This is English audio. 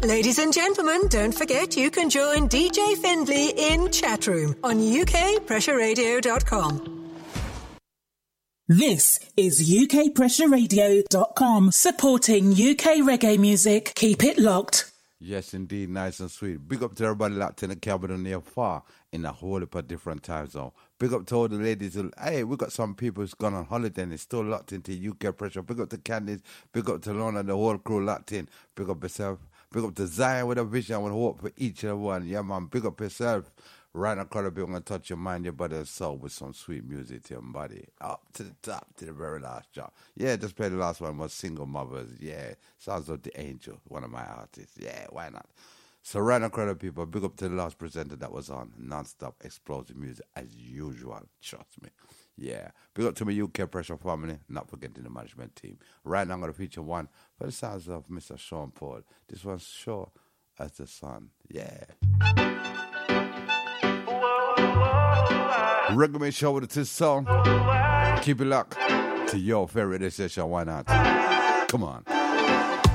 Ladies and gentlemen, don't forget you can join DJ Findlay in Chatroom on ukpressureradio.com. This is ukpressureradio.com, supporting UK reggae music. Keep it locked. Yes, indeed, nice and sweet. Big up to everybody locked in the cabin near far in a whole heap of different time zone. Big up to all the ladies who, hey, we got some people who's gone on holiday and is still locked into UK Pressure. Big up to Candice, big up to Lorna, the whole crew locked in. Big up yourself, big up to Zion with a vision and hope for each and one. Yeah, man, big up yourself. Right now, we're going to touch your mind, your body, and soul with some sweet music to your body. Up to the top, to the very last job. Yeah, just play the last one, was Single Mothers. Yeah, sounds like The Angel, one of my artists. Yeah, why not? So right now, people, big up to the last presenter that was on. Non-stop explosive music as usual. Trust me. Yeah. Big up to my UK Pressure family, not forgetting the management team. Right now, I'm going to feature one for the sounds of Mr. Sean Paul. This one's Sure as the Sun. Yeah. Reggae show with this song. Keep it locked to your favorite session. Why not? Come on.